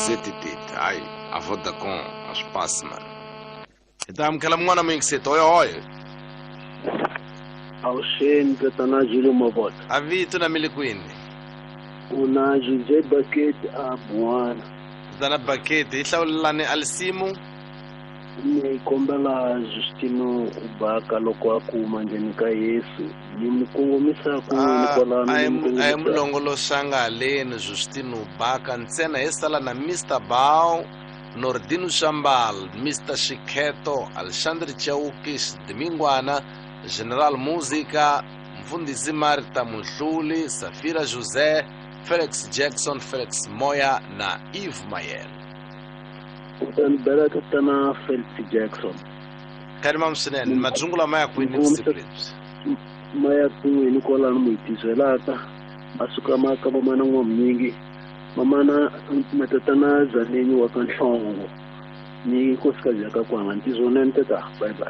zetidit hayi Vodacom aspassman itam kala mwana mwingset oyo Aushen katana jilo mabot. avitu na milikwini Una jije bucket abuana. dana baketi ihlawulane alisimu Ni kombela Justino ubaka loko akuma njeni ka Yesu. Ni mkungomisa kunikola ay mulongolo shangaleni Justino Ubaka ntsena esala na Mr. Bao Nordino Shambal, Mr. Shiketo, Alexandre Chaukis, Dimingwana, General Música, Mfundisi Marta Mulhuli, Safira José, Felix Jackson, Felix Moya na Eve Mayel. Utanibera katana Felix Jackson. Karima msineni, majungula maya kwini msiklipsi. Maya kwini nikola mwitizwelata. Asuka maka mamana ngomnyingi. Mamana matatana zanenyi wakanshongo. Ni koskazi yaka kwa ngantizonente ta. Bye bye.